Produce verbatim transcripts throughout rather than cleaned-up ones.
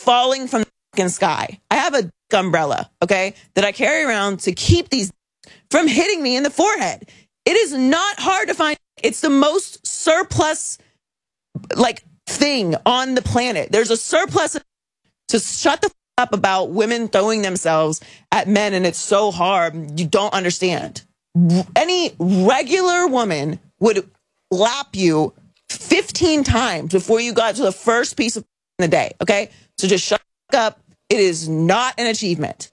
falling from the fucking sky. I have a umbrella, okay, that I carry around to keep these from hitting me in the forehead. It is not hard to find. It's the most surplus, like, thing on the planet. There's a surplus. To shut the up about women throwing themselves at men, and it's so hard. You don't understand. Any regular woman would lap you fifteen times before you got to the first piece of in the day, okay? So just shut up. It is not an achievement.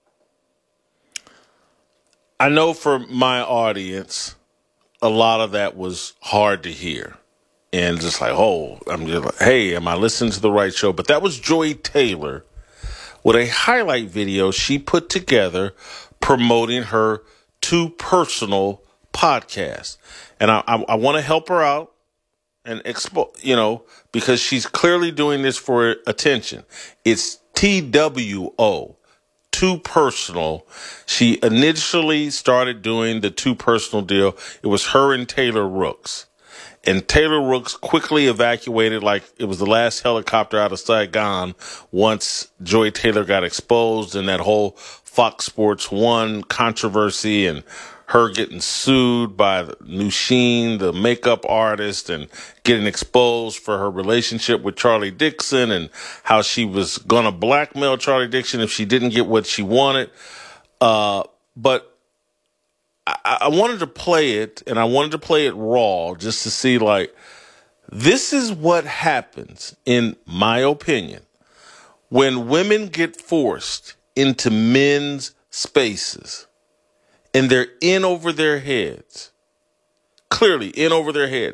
I know for my audience, a lot of that was hard to hear. And just like, oh, I'm just like, hey, am I listening to the right show? But that was Joy Taylor with a highlight video she put together promoting her Too Personal podcast. And I, I, I want to help her out and expo, you know, because she's clearly doing this for attention. It's T W O, Too Personal. She initially started doing the Too Personal deal. It was her and Taylor Rooks. And Taylor Rooks quickly evacuated like it was the last helicopter out of Saigon once Joy Taylor got exposed and that whole Fox Sports one controversy and her getting sued by Nusheen, the makeup artist, and getting exposed for her relationship with Charlie Dixon and how she was going to blackmail Charlie Dixon if she didn't get what she wanted. Uh, but I, I wanted to play it, and I wanted to play it raw just to see, like, this is what happens, in my opinion, when women get forced into men's spaces and they're in over their heads. Clearly, in over their heads.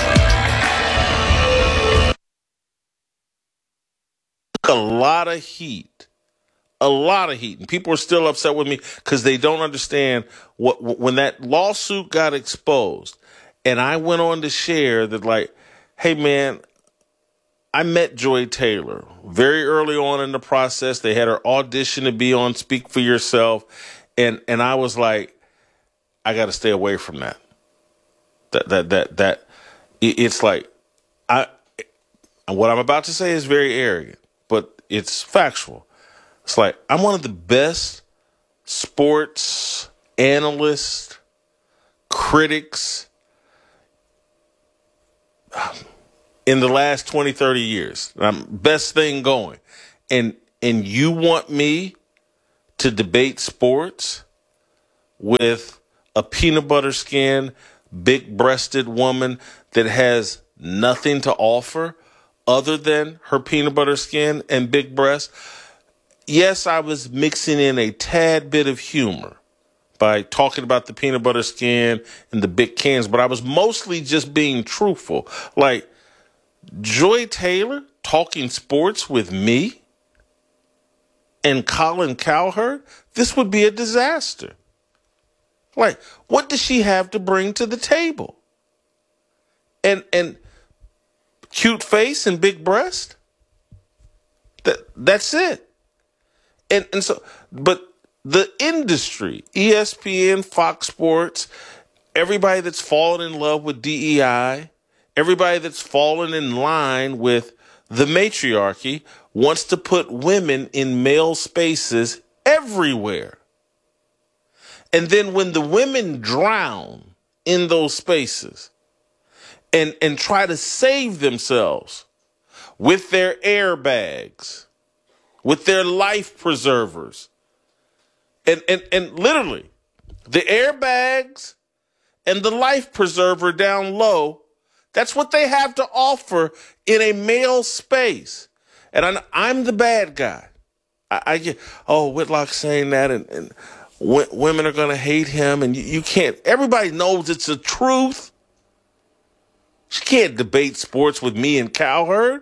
A lot of heat. A lot of heat. And people are still upset with me because they don't understand what when that lawsuit got exposed. And I went on to share that, like, hey, man, I met Joy Taylor very early on in the process. They had her audition to be on Speak for Yourself. And and I was like, I got to stay away from that. That, that, that, that, it's like, I, what I'm about to say is very arrogant, but it's factual. It's like, I'm one of the best sports analysts, critics in the last twenty, thirty years. I'm best thing going. And and you want me to debate sports with a peanut butter skin, big-breasted woman that has nothing to offer other than her peanut butter skin and big breasts? Yes, I was mixing in a tad bit of humor by talking about the peanut butter skin and the big cans, but I was mostly just being truthful. Like, Joy Taylor talking sports with me and Colin Cowherd, this would be a disaster. Like, what does she have to bring to the table? And and cute face and big breast? That that's it. And and so, but the industry, E S P N, Fox Sports, everybody that's fallen in love with D E I, everybody that's fallen in line with the matriarchy wants to put women in male spaces everywhere. And then when the women drown in those spaces and, and try to save themselves with their airbags, with their life preservers, and, and, and literally the airbags and the life preserver down low, that's what they have to offer in a male space. And I'm, I'm the bad guy. I, I get, oh, Whitlock saying that, and, and w- women are going to hate him, and you, you can't. Everybody knows it's the truth. She can't debate sports with me and Cowherd.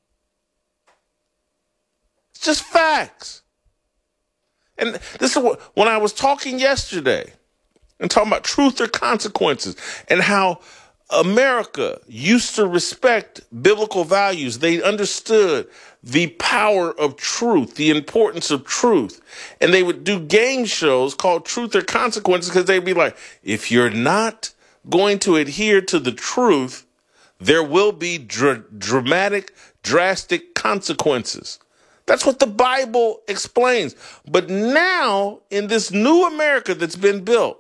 It's just facts. And this is what, when I was talking yesterday and talking about truth or consequences and how America used to respect biblical values. They understood the power of truth, the importance of truth. And they would do game shows called Truth or Consequences because they'd be like, if you're not going to adhere to the truth, there will be dr- dramatic, drastic consequences. That's what the Bible explains. But now, in this new America that's been built,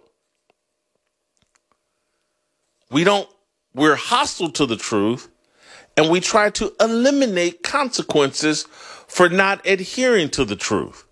we don't, we're hostile to the truth, and we try to eliminate consequences for not adhering to the truth.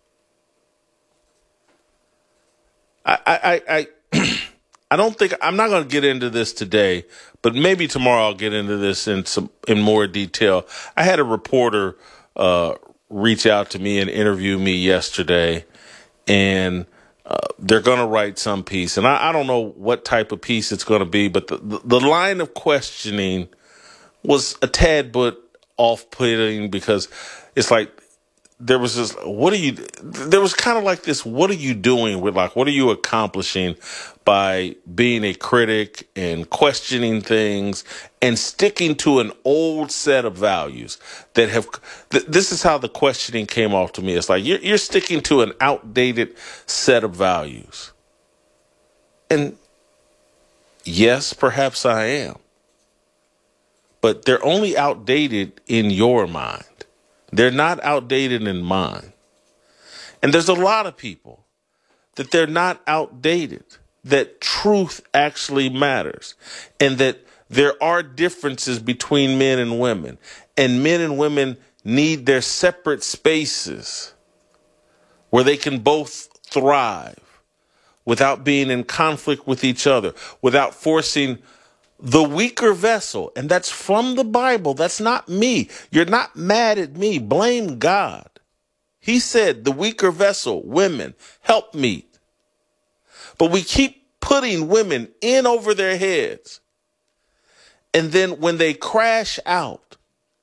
I, I, I, I don't think, I'm not going to get into this today, but maybe tomorrow I'll get into this in some, in more detail. I had a reporter, uh, reach out to me and interview me yesterday, and uh, they're going to write some piece. And I, I don't know what type of piece it's going to be, but the, the, the line of questioning was a tad bit off-putting, because it's like, there was this, what are you, there was kind of like this, what are you doing with, like, what are you accomplishing by being a critic and questioning things and sticking to an old set of values that have, th- this is how the questioning came off to me. It's like, you're, you're sticking to an outdated set of values. And yes, perhaps I am, but they're only outdated in your mind. They're not outdated in mine. And there's a lot of people that they're not outdated, that truth actually matters, and that there are differences between men and women, and men and women need their separate spaces where they can both thrive without being in conflict with each other, without forcing the weaker vessel. And that's from the Bible. That's not me. You're not mad at me. Blame God. He said the weaker vessel, women, help me. But we keep putting women in over their heads. And then when they crash out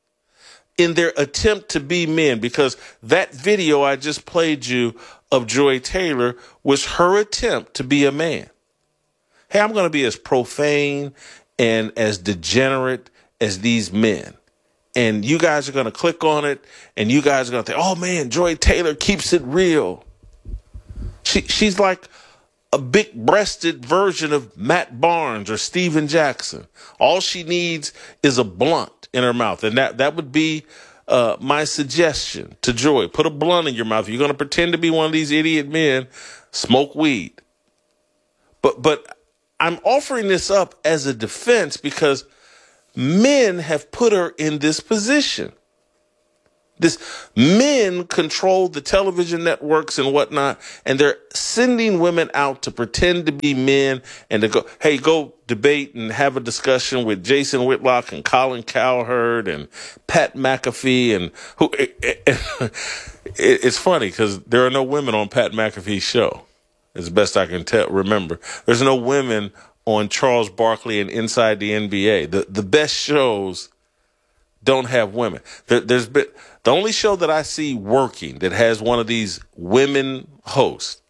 in their attempt to be men, because that video I just played you of Joy Taylor was her attempt to be a man. Hey, I'm going to be as profane and as degenerate as these men. And you guys are going to click on it, and you guys are going to think, oh man, Joy Taylor keeps it real. She she's like a big-breasted version of Matt Barnes or Steven Jackson. All she needs is a blunt in her mouth. And that, that would be uh, my suggestion to Joy. Put a blunt in your mouth. If you're going to pretend to be one of these idiot men, smoke weed. But, but I'm offering this up as a defense because men have put her in this position. This men control the television networks and whatnot, and they're sending women out to pretend to be men and to go, hey, go debate and have a discussion with Jason Whitlock and Colin Cowherd and Pat McAfee. And who? It, it, it's funny because there are no women on Pat McAfee's show, as best I can tell. Remember, there's no women on Charles Barkley and Inside the N B A. The the best shows don't have women. There, there's been the only show that I see working that has one of these women hosts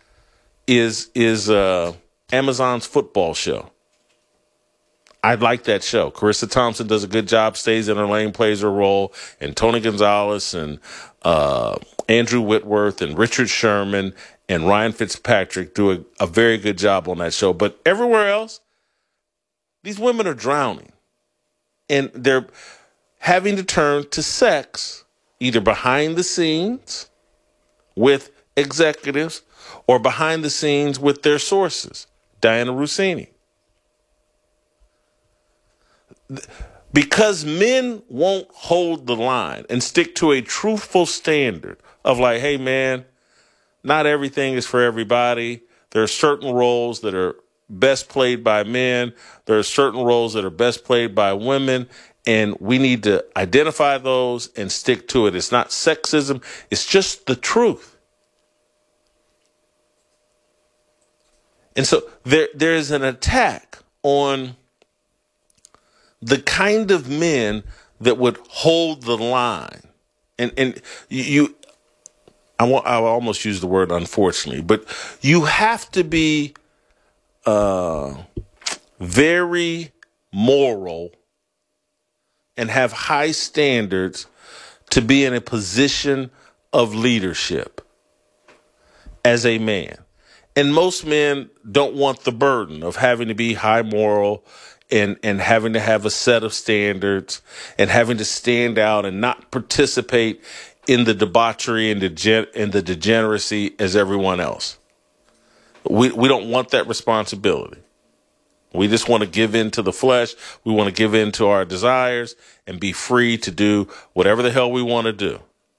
is is uh, Amazon's football show. I like that show. Carissa Thompson does a good job, stays in her lane, plays her role, and Tony Gonzalez and uh, Andrew Whitworth and Richard Sherman and Ryan Fitzpatrick do a, a very good job on that show. But everywhere else, these women are drowning, and they're having to turn to sex either behind the scenes with executives or behind the scenes with their sources. Diana Rossini. Because men won't hold the line and stick to a truthful standard of like, hey, man, not everything is for everybody. There are certain roles that are best played by men. There are certain roles that are best played by women. And we need to identify those and stick to it. It's not sexism. It's just the truth. And so there, there is an attack on the kind of men that would hold the line. And, and you, I want, I almost use the word unfortunately, but you have to be uh, very moral and have high standards to be in a position of leadership as a man. And most men don't want the burden of having to be high moral and, and having to have a set of standards and having to stand out and not participate in the debauchery and, degen- and the degeneracy as everyone else. We we don't want that responsibility. We just want to give in to the flesh. We want to give in to our desires and be free to do whatever the hell we want to do.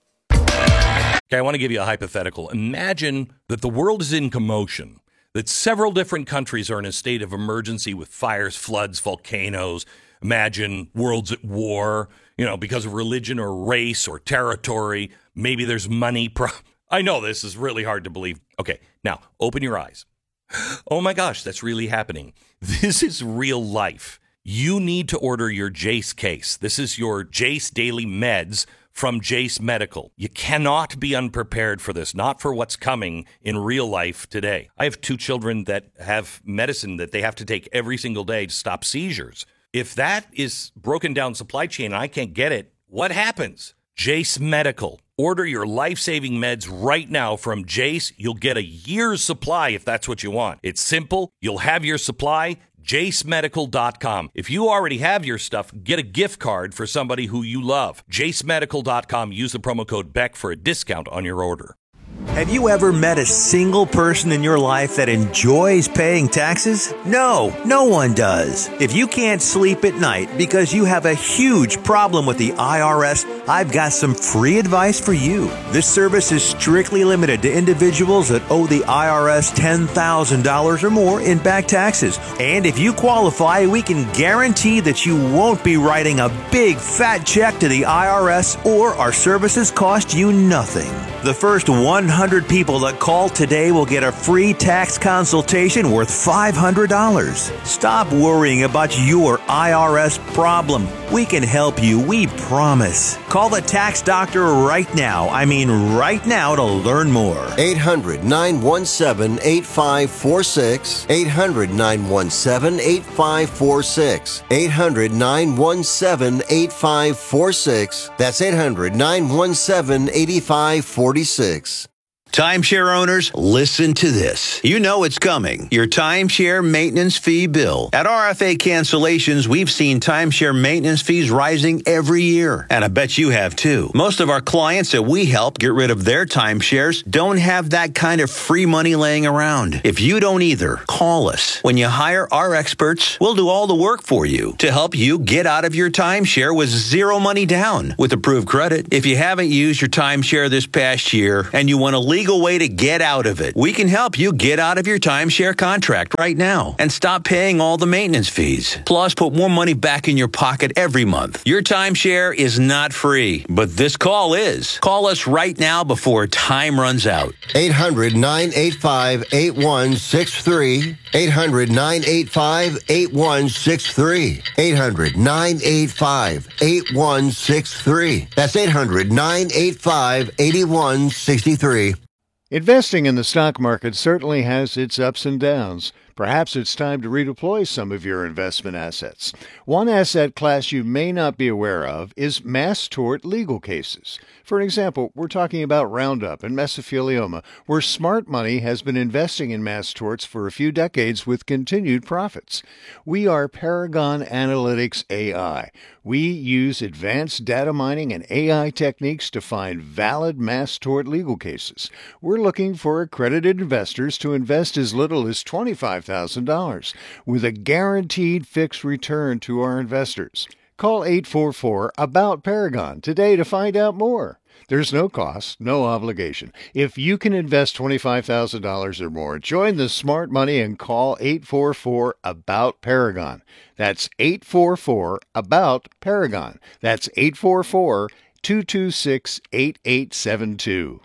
Okay, I want to give you a hypothetical. Imagine that the world is in commotion, that several different countries are in a state of emergency with fires, floods, volcanoes. Imagine worlds at war, you know, because of religion or race or territory. Maybe there's money. Pro- I know this is really hard to believe. Okay, now open your eyes. Oh my gosh, that's really happening. This is real life. You need to order your Jace case. This is your Jace Daily Meds from Jace Medical. You cannot be unprepared for this, not for what's coming in real life today. I have two children that have medicine that they have to take every single day to stop seizures. If that is broken down supply chain and I can't get it, what happens? Jace Medical. Order your life-saving meds right now from Jace. You'll get a year's supply if that's what you want. It's simple. You'll have your supply. jace medical dot com. If you already have your stuff, get a gift card for somebody who you love. jace medical dot com. Use the promo code Beck for a discount on your order. Have you ever met a single person in your life that enjoys paying taxes? No, no one does. If you can't sleep at night because you have a huge problem with the I R S, I've got some free advice for you. This service is strictly limited to individuals that owe the I R S ten thousand dollars or more in back taxes. And if you qualify, we can guarantee that you won't be writing a big fat check to the I R S, or our services cost you nothing. The first one hundred people that call today will get a free tax consultation worth five hundred dollars. Stop worrying about your I R S problem. We can help you, we promise. Call the tax doctor right now. I mean right now to learn more. eight hundred, nine one seven, eight five four six. eight hundred, nine one seven, eight five four six. eight hundred, nine one seven, eight five four six. That's eight hundred, nine one seven, eight five four six. Timeshare owners, listen to this. You know it's coming. Your timeshare maintenance fee bill. At R F A Cancellations, we've seen timeshare maintenance fees rising every year. And I bet you have too. Most of our clients that we help get rid of their timeshares don't have that kind of free money laying around. If you don't either, call us. When you hire our experts, we'll do all the work for you to help you get out of your timeshare with zero money down with approved credit. If you haven't used your timeshare this past year and you want to leave way to get out of it, we can help you get out of your timeshare contract right now and stop paying all the maintenance fees. Plus, put more money back in your pocket every month. Your timeshare is not free, but this call is. Call us right now before time runs out. eight hundred, nine eight five, eight one six three. eight hundred, nine eight five, eight one six three. eight hundred, nine eight five, eight one six three. That's eight hundred, nine eight five, eight one six three. Investing in the stock market certainly has its ups and downs. Perhaps it's time to redeploy some of your investment assets. One asset class you may not be aware of is mass tort legal cases. For example, we're talking about Roundup and mesothelioma, where smart money has been investing in mass torts for a few decades with continued profits. We are Paragon Analytics A I. We use advanced data mining and A I techniques to find valid mass tort legal cases. We're looking for accredited investors to invest as little as twenty-five thousand dollars with a guaranteed fixed return to our investors. Call eight four four, A B O U T, Paragon today to find out more. There's no cost, no obligation. If you can invest twenty-five thousand dollars or more, join the smart money and call eight four four, A B O U T, Paragon. That's eight four four, A B O U T, Paragon. That's eight four four, two two six, eight eight seven two.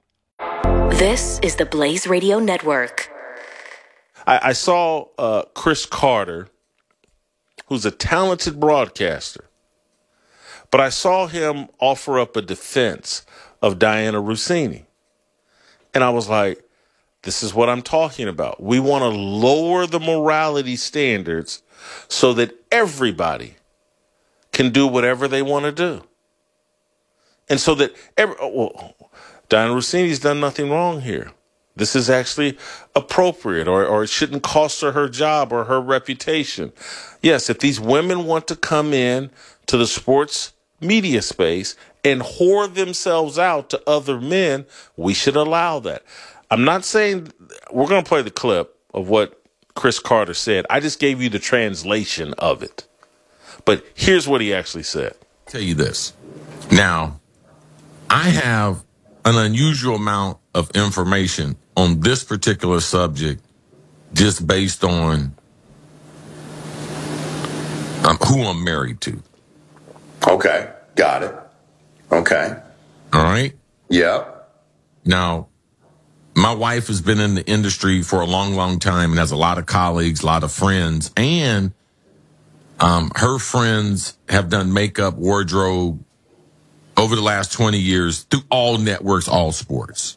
This is the Blaze Radio Network. I, I saw uh, Chris Carter, who's a talented broadcaster, but I saw him offer up a defense of Diana Russini. And I was like, this is what I'm talking about. We want to lower the morality standards so that everybody can do whatever they want to do. And so that every, well, Diana Russini's done nothing wrong here. This is actually appropriate, or, or it shouldn't cost her her job or her reputation. Yes, if these women want to come in to the sports media space and whore themselves out to other men, we should allow that. I'm not saying we're going to play the clip of what Cris Carter said. I just gave you the translation of it. But here's what he actually said. Tell you this. Now, I have an unusual amount of information on this particular subject just based on um, who I'm married to. Okay. Got it. Okay. All right. Yep. Now, my wife has been in the industry for a long, long time and has a lot of colleagues, a lot of friends, and um, her friends have done makeup, wardrobe over the last twenty years through all networks, all sports.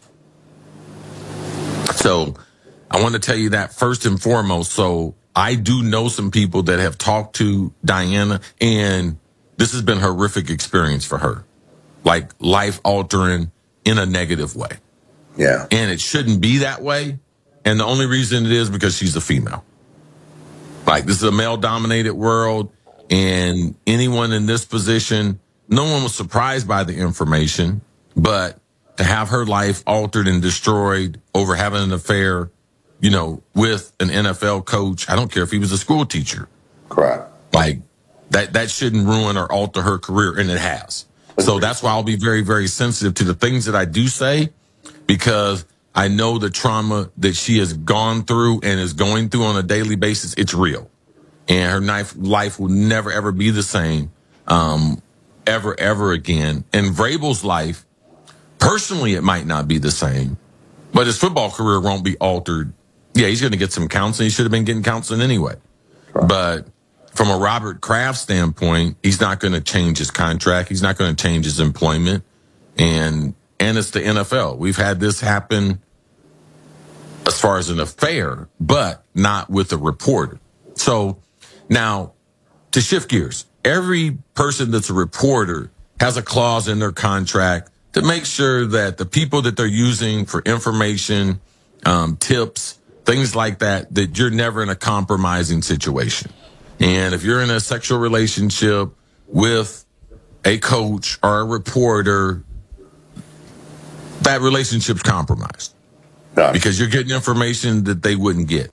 So I want to tell you that first and foremost. So I do know some people that have talked to Diana, and this has been a horrific experience for her, like life altering in a negative way. Yeah. And it shouldn't be that way. And the only reason it is because she's a female. Like, this is a male dominated world, and anyone in this position, no one was surprised by the information, but to have her life altered and destroyed over having an affair, you know, with an N F L coach, I don't care if he was a school teacher. Correct. Like, that, that shouldn't ruin or alter her career, and it has. So that's why I'll be very, very sensitive to the things that I do say, because I know the trauma that she has gone through and is going through on a daily basis. It's real. And her life, life will never, ever be the same, um, ever, ever again. And Vrabel's life, personally, it might not be the same, but his football career won't be altered. Yeah, he's going to get some counseling. He should have been getting counseling anyway. Right. But from a Robert Kraft standpoint, he's not going to change his contract. He's not going to change his employment. And and it's the N F L. We've had this happen as far as an affair, but not with a reporter. So now, to shift gears, every person that's a reporter has a clause in their contract to make sure that the people that they're using for information, um, tips, things like that, that you're never in a compromising situation. And if you're in a sexual relationship with a coach or a reporter, that relationship's compromised. Gotcha. Because you're getting information that they wouldn't get.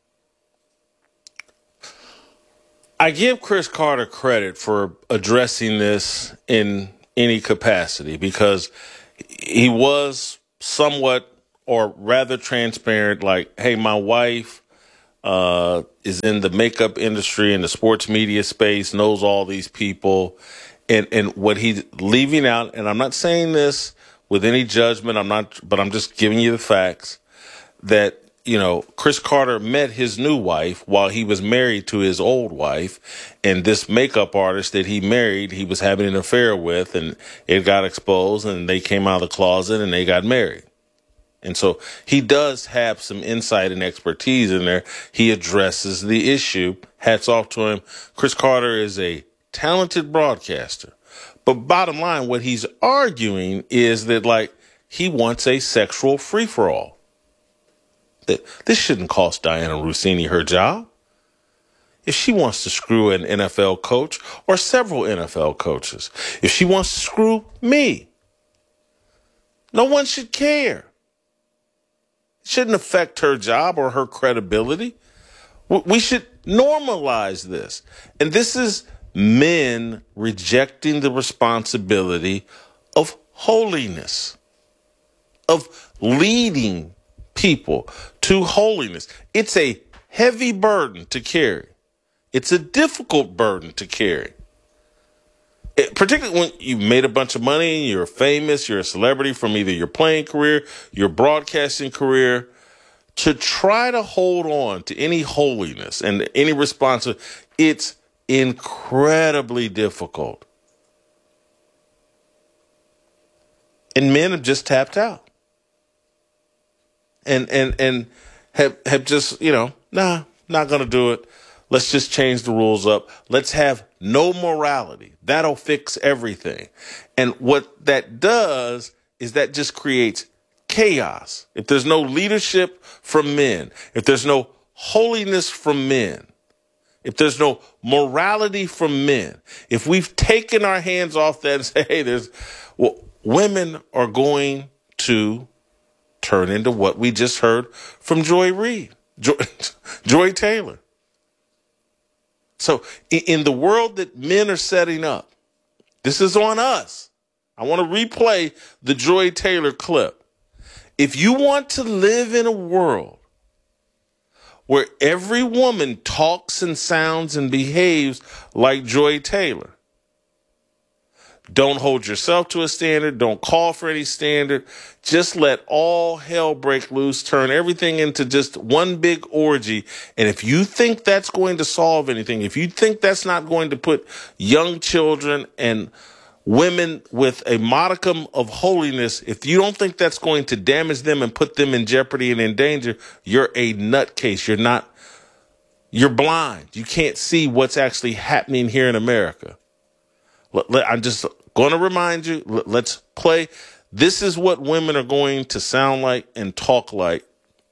I give Cris Carter credit for addressing this in any capacity, because he was somewhat, or rather transparent, like, hey, my wife uh, is in the makeup industry, in the sports media space, knows all these people. And, and what he's leaving out, and I'm not saying this with any judgment, I'm not, but I'm just giving you the facts, that, you know, Cris Carter met his new wife while he was married to his old wife, and this makeup artist that he married, he was having an affair with, and it got exposed, and they came out of the closet and they got married. And so he does have some insight and expertise in there. He addresses the issue. Hats off to him. Cris Carter is a talented broadcaster. But bottom line, what he's arguing is that, like, he wants a sexual free-for-all. That this shouldn't cost Diana Russini her job. If she wants to screw an N F L coach or several N F L coaches, if she wants to screw me, no one should care. It shouldn't affect her job or her credibility. We should normalize this. And this is men rejecting the responsibility of holiness, of leading people to holiness. It's a heavy burden to carry. It's a difficult burden to carry. It, particularly when you made a bunch of money, you're famous, you're a celebrity from either your playing career, your broadcasting career, to try to hold on to any holiness and any responsibility, it's incredibly difficult. And men have just tapped out. And and and have have just, you know, nah, not gonna do it. Let's just change the rules up. Let's have no morality. That'll fix everything. And what that does is that just creates chaos. If there's no leadership from men, if there's no holiness from men, if there's no morality from men, if we've taken our hands off that and say, hey, there's Well, women are going to turn into what we just heard from Joy Reid, Joy, Joy Taylor. So in the world that men are setting up, this is on us. I want to replay the Joy Taylor clip. If you want to live in a world where every woman talks and sounds and behaves like Joy Taylor, don't hold yourself to a standard. Don't call for any standard. Just let all hell break loose. Turn everything into just one big orgy. And if you think that's going to solve anything, if you think that's not going to put young children and women with a modicum of holiness, if you don't think that's going to damage them and put them in jeopardy and in danger, you're a nutcase. You're not, you're blind. You can't see what's actually happening here in America. I'm just going to remind you, let's play. This is what women are going to sound like and talk like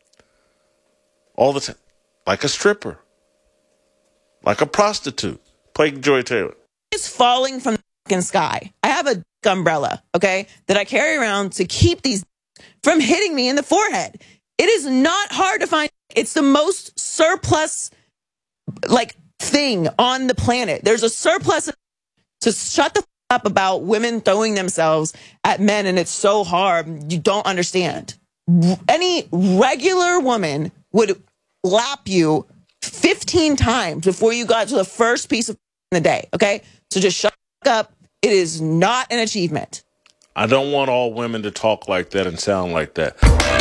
all the time. Like a stripper. Like a prostitute. Play Joy Taylor. It's falling from the fucking sky. I have a umbrella, okay, that I carry around to keep these from hitting me in the forehead. It is not hard to find. It's the most surplus, like, thing on the planet. There's a surplus of to shut the f- up about women throwing themselves at men, and it's so hard. You don't understand. Any regular woman would lap you fifteen times before you got to the first piece of f- in the day, okay? So just shut the f- up. It is not an achievement. I don't want all women to talk like that and sound like that.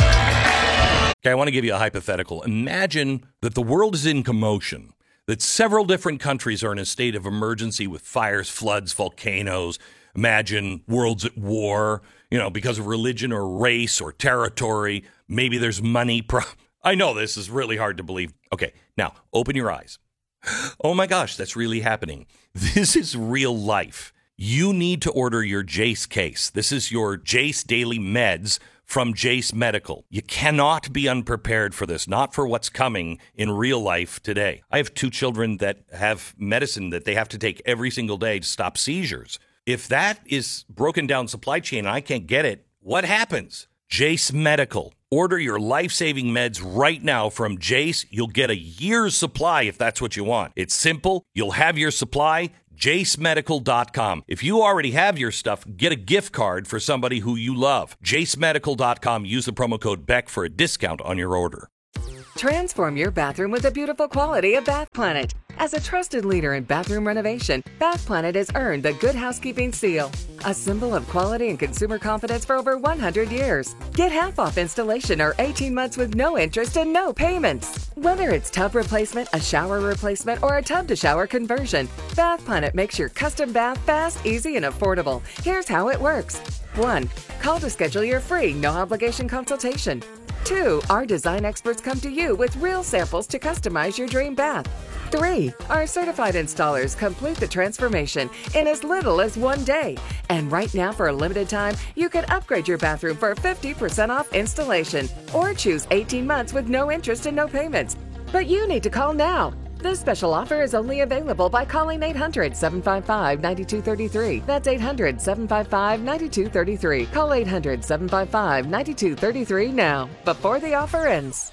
Okay, I want to give you a hypothetical. Imagine that the world is in commotion, that several different countries are in a state of emergency with fires, floods, volcanoes. Imagine worlds at war, you know, because of religion or race or territory. Maybe there's money. Pro- I know this is really hard to believe. Okay, now open your eyes. Oh my gosh, that's really happening. This is real life. You need to order your Jace case. This is your Jace Daily Meds from Jace Medical. You cannot be unprepared for this, not for what's coming in real life today. I have two children that have medicine that they have to take every single day to stop seizures. If that is broken down supply chain and I can't get it, what happens? Jace Medical. Order your life-saving meds right now from Jace. You'll get a year's supply if that's what you want. It's simple. You'll have your supply. Jace Medical dot com. If you already have your stuff, get a gift card for somebody who you love. Jace Medical dot com. Use the promo code Beck for a discount on your order. Transform your bathroom with the beautiful quality of Bath Planet. As a trusted leader in bathroom renovation, Bath Planet has earned the Good Housekeeping seal, a symbol of quality and consumer confidence for over one hundred years. Get half off installation or eighteen months with no interest and no payments. Whether it's tub replacement, a shower replacement, or a tub-to-shower conversion, Bath Planet makes your custom bath fast, easy, and affordable. Here's how it works. one. Call to schedule your free, no-obligation consultation. two. Our design experts come to you with real samples to customize your dream bath. three. Our certified installers complete the transformation in as little as one day. And right now, for a limited time, you can upgrade your bathroom for fifty percent off installation or choose eighteen months with no interest and no payments. But you need to call now. This special offer is only available by calling eight hundred, seven five five, nine two three three. That's eight hundred, seven five five, nine two three three. Call eight hundred, seven five five, nine two three three now, before the offer ends.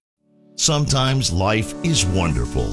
Sometimes life is wonderful,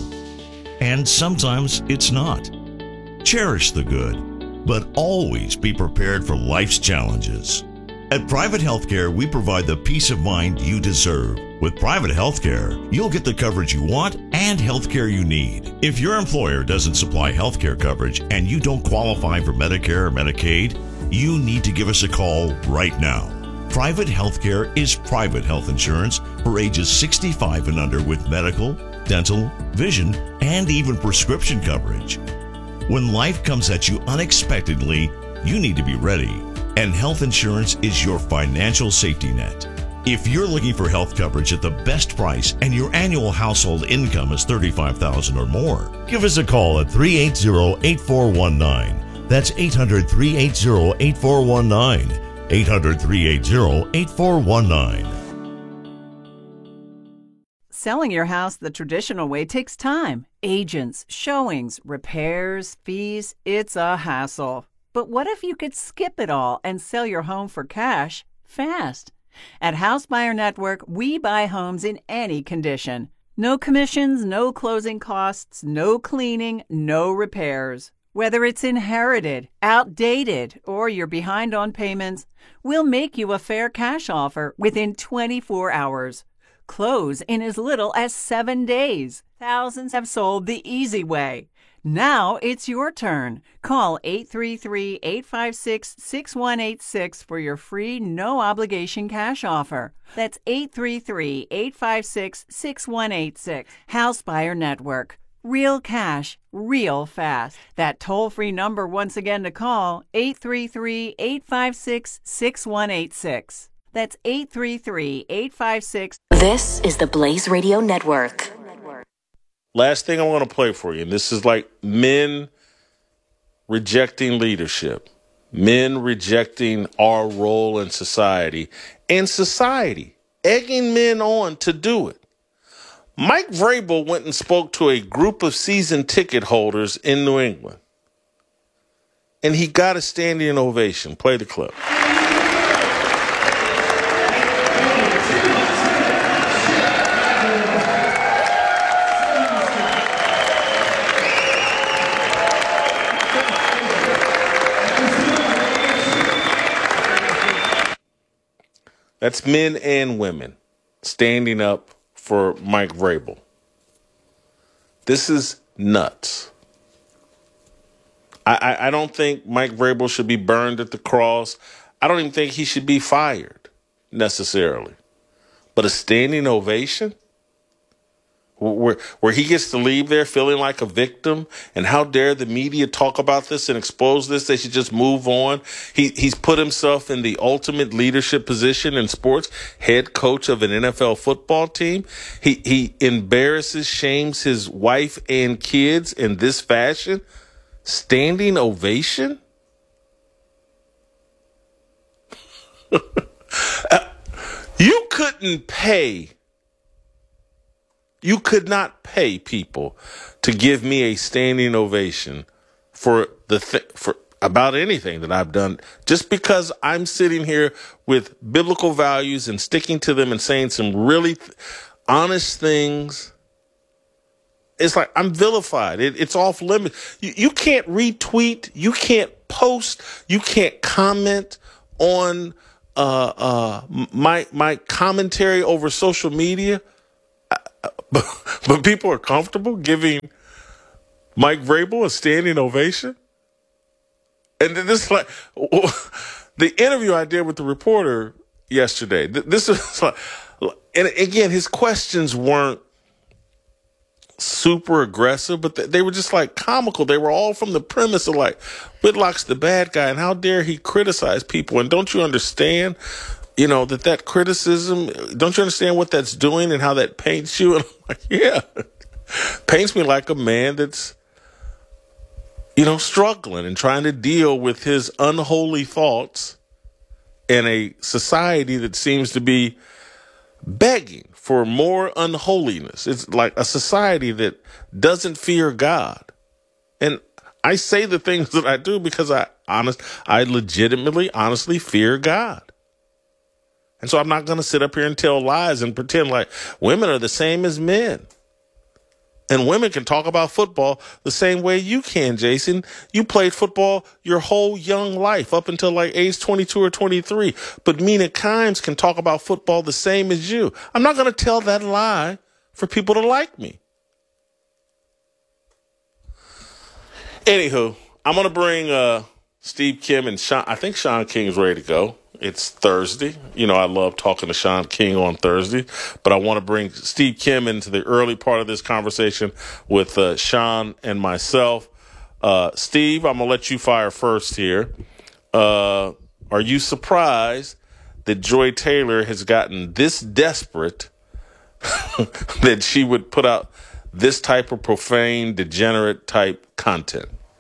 and sometimes it's not. Cherish the good, but always be prepared for life's challenges. At Private Healthcare, we provide the peace of mind you deserve. With Private Healthcare, you'll get the coverage you want and healthcare you need. If your employer doesn't supply healthcare coverage and you don't qualify for Medicare or Medicaid, you need to give us a call right now. Private Healthcare is private health insurance for ages sixty-five and under with medical, dental, vision, and even prescription coverage. When life comes at you unexpectedly, you need to be ready, and health insurance is your financial safety net. If you're looking for health coverage at the best price and your annual household income is thirty-five thousand dollars or more, give us a call at three eight zero, eight four one nine. That's eight hundred, three eight zero, eight four one nine. eight hundred, three eight zero, eight four one nine. Selling your house the traditional way takes time. Agents, showings, repairs, fees. It's a hassle. But what if you could skip it all and sell your home for cash fast? At House Buyer Network, we buy homes in any condition. No commissions, no closing costs, no cleaning, no repairs. Whether it's inherited, outdated, or you're behind on payments, we'll make you a fair cash offer within twenty-four hours. Close in as little as seven days. Thousands have sold the easy way. Now it's your turn. Call eight three three, eight five six, six one eight six for your free no-obligation cash offer. That's eight three three, eight five six, six one eight six. House Buyer Network. Real cash, real fast. That toll-free number once again to call, eight three three, eight five six, six one eight six. That's eight three three, eight five six. This is the Blaze Radio Network. Last thing I want to play for you, and this is like men rejecting leadership, men rejecting our role in society, and society egging men on to do it. Mike Vrabel went and spoke to a group of season ticket holders in New England, and he got a standing ovation. Play the clip. That's men and women standing up for Mike Vrabel. This is nuts. I, I, I don't think Mike Vrabel should be burned at the cross. I don't even think he should be fired necessarily. But a standing ovation? Where, where he gets to leave there feeling like a victim, and how dare the media talk about this and expose this? They should just move on. He he's put himself in the ultimate leadership position in sports, head coach of an N F L football team. He he embarrasses, shames his wife and kids in this fashion. Standing ovation? You couldn't pay You could not pay people to give me a standing ovation for the th- for about anything that I've done, just because I'm sitting here with biblical values and sticking to them and saying some really th- honest things. It's like I'm vilified. It, it's off limits. You, you can't retweet. You can't post. You can't comment on uh, uh, my my commentary over social media. But, but people are comfortable giving Mike Vrabel a standing ovation. And then this, like, the interview I did with the reporter yesterday, this is like, and again, his questions weren't super aggressive, but they were just like comical. They were all from the premise of like, Whitlock's the bad guy, and how dare he criticize people? And don't you understand? You know, that that criticism, don't you understand what that's doing and how that paints you? And I'm like, yeah, paints me like a man that's, you know, struggling and trying to deal with his unholy thoughts in a society that seems to be begging for more unholiness. It's like a society that doesn't fear God. And I say the things that I do because I honest, I legitimately, honestly fear God. And so I'm not going to sit up here and tell lies and pretend like women are the same as men. And women can talk about football the same way you can, Jason. You played football your whole young life up until like age twenty-two or twenty-three. But Mina Kimes can talk about football the same as you. I'm not going to tell that lie for people to like me. Anywho, I'm going to bring uh, Steve Kim and Sean. I think Sean King's ready to go. It's Thursday. You know, I love talking to Sean King on Thursday, but I want to bring Steve Kim into the early part of this conversation with uh, Sean and myself. Uh, Steve, I'm going to let you fire first here. Uh, are you surprised that Joy Taylor has gotten this desperate that she would put out this type of profane, degenerate type content? That she would put out this type of profane, degenerate type content? Uh, this type of profane, degenerate type content?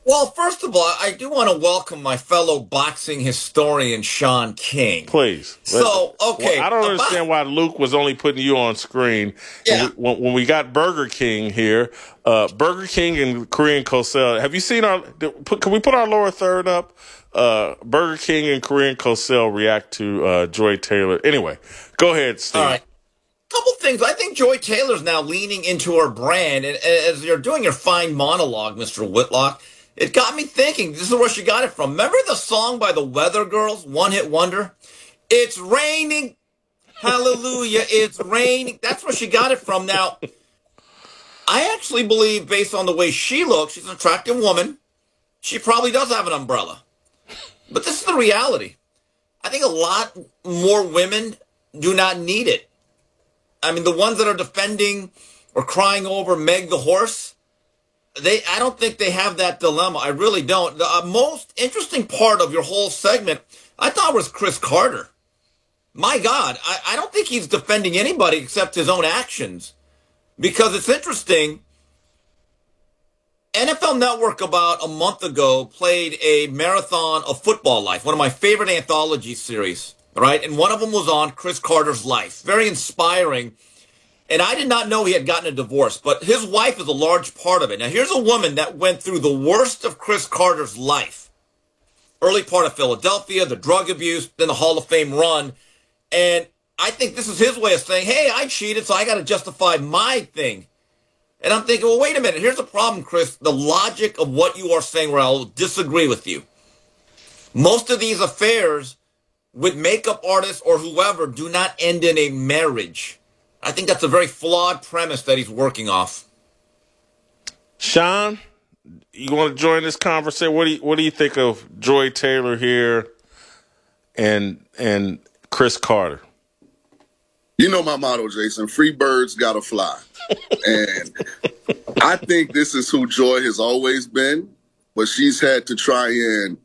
Well, first of all, I do want to welcome my fellow boxing historian, Sean King. Please. So, okay. Well, I don't about- understand why Luke was only putting you on screen. Yeah. When we, when, when we got Burger King here, uh, Burger King and Korean Cosell, have you seen our, put, can we put our lower third up? Uh, Burger King and Korean Cosell react to uh, Joy Taylor. Anyway, go ahead, Steve. All right. Couple things. I think Joy Taylor's now leaning into her brand. And as you're doing your fine monologue, Mister Whitlock, it got me thinking, this is where she got it from. Remember the song by the Weather Girls, One Hit Wonder? It's raining. Hallelujah. It's raining. That's where she got it from. Now, I actually believe, based on the way she looks, she's an attractive woman. She probably does have an umbrella. But this is the reality. I think a lot more women do not need it. I mean, the ones that are defending or crying over Meg the horse, they I don't think they have that dilemma. I really don't. The uh, most interesting part of your whole segment, I thought, was Chris Carter. My God, I, I don't think he's defending anybody except his own actions. Because it's interesting, N F L Network about a month ago played a marathon of Football Life, one of my favorite anthology series, right? And one of them was on Chris Carter's life. Very inspiring. And I did not know he had gotten a divorce, but his wife is a large part of it. Now, here's a woman that went through the worst of Chris Carter's life. Early part of Philadelphia, the drug abuse, then the Hall of Fame run. And I think this is his way of saying, hey, I cheated, so I got to justify my thing. And I'm thinking, well, wait a minute. Here's the problem, Chris. The logic of what you are saying, where I'll disagree with you. Most of these affairs with makeup artists or whoever do not end in a marriage. I think that's a very flawed premise that he's working off. Sean, you want to join this conversation? What do you, what do you think of Joy Taylor here and and Chris Carter? You know my motto, Jason. Free birds gotta fly. And I think this is who Joy has always been, but she's had to try and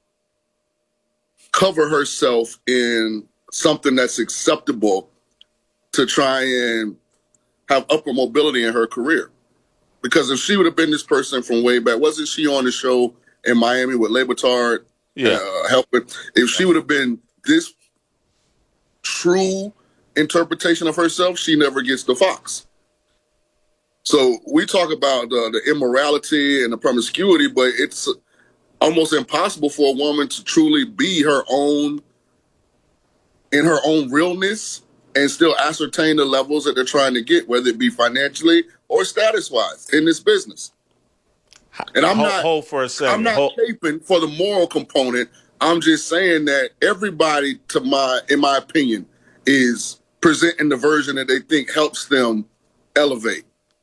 cover herself in something that's acceptable to try and have upper mobility in her career. Because if she would have been this person from way back, wasn't she on the show in Miami with Le Batard? Yeah. Uh, helping. If she would have been this true interpretation of herself, she never gets the Fox. So we talk about uh, the immorality and the promiscuity, but it's almost impossible for a woman to truly be her own, in her own realness, and still ascertain the levels that they're trying to get, whether it be financially or status-wise in this business. And I'm hold, not hold for a second. I'm not Hold. caping for the moral component. I'm just saying that everybody, to my, in my opinion, is presenting the version that they think helps them elevate.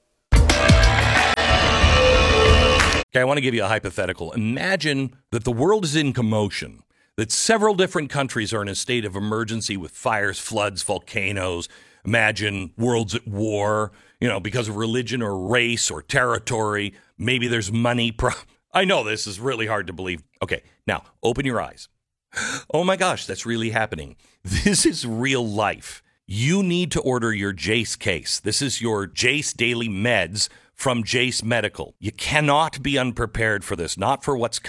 Okay, I want to give you a hypothetical. Imagine that the world is in commotion, that several different countries are in a state of emergency with fires, floods, volcanoes. Imagine world's at war, you know, because of religion or race or territory. Maybe there's money. Pro- I know this is really hard to believe. Okay, now open your eyes. Oh my gosh, that's really happening. This is real life. You need to order your Jace case. This is your Jace Daily Meds from Jace Medical. You cannot be unprepared for this, not for what's